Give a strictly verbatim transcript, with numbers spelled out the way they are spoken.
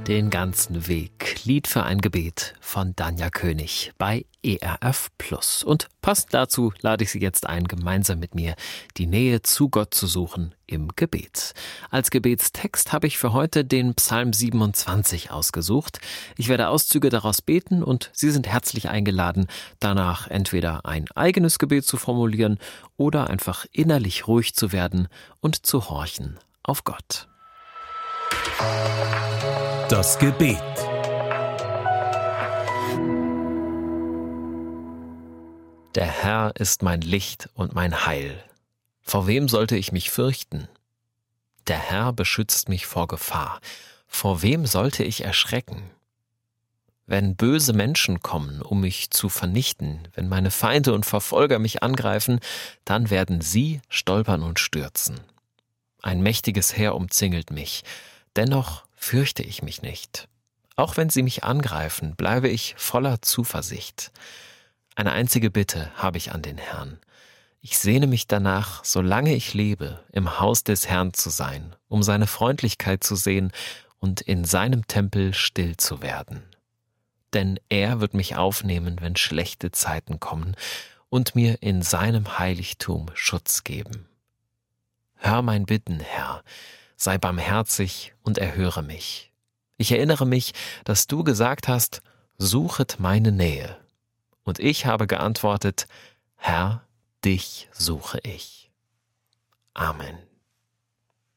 Den ganzen Weg. Lied für ein Gebet von Danja König bei E R F Plus. Und passend dazu lade ich Sie jetzt ein, gemeinsam mit mir die Nähe zu Gott zu suchen im Gebet. Als Gebetstext habe ich für heute den Psalm siebenundzwanzig ausgesucht. Ich werde Auszüge daraus beten und Sie sind herzlich eingeladen, danach entweder ein eigenes Gebet zu formulieren oder einfach innerlich ruhig zu werden und zu horchen auf Gott. Das Gebet. Der Herr ist mein Licht und mein Heil. Vor wem sollte ich mich fürchten? Der Herr beschützt mich vor Gefahr. Vor wem sollte ich erschrecken? Wenn böse Menschen kommen, um mich zu vernichten, wenn meine Feinde und Verfolger mich angreifen, dann werden sie stolpern und stürzen. Ein mächtiges Heer umzingelt mich. Dennoch fürchte ich mich nicht. Auch wenn sie mich angreifen, bleibe ich voller Zuversicht. Eine einzige Bitte habe ich an den Herrn. Ich sehne mich danach, solange ich lebe, im Haus des Herrn zu sein, um seine Freundlichkeit zu sehen und in seinem Tempel still zu werden. Denn er wird mich aufnehmen, wenn schlechte Zeiten kommen, und mir in seinem Heiligtum Schutz geben. Hör mein Bitten, Herr, sei barmherzig und erhöre mich. Ich erinnere mich, dass du gesagt hast, suchet meine Nähe. Und ich habe geantwortet, Herr, dich suche ich. Amen.